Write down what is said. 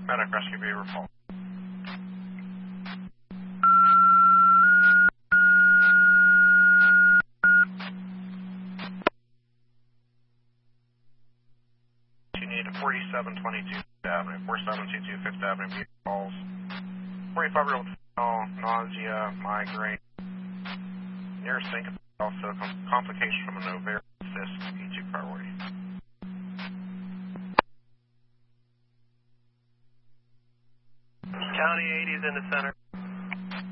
Medic Rescue Beaver Falls. You need a 4722 Fifth Avenue, 4722 Fifth Avenue, Beaver Falls. 45-year-old female, nausea, migraine, near syncope, also complication from an ovarian cyst, E2 priority. County 80 is in the center.